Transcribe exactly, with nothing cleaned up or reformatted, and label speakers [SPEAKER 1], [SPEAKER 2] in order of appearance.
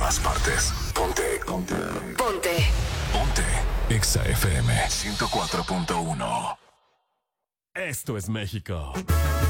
[SPEAKER 1] todas partes. Ponte, ponte.
[SPEAKER 2] Ponte.
[SPEAKER 1] Ponte. Exa F M ciento cuatro punto uno.
[SPEAKER 3] Esto es México.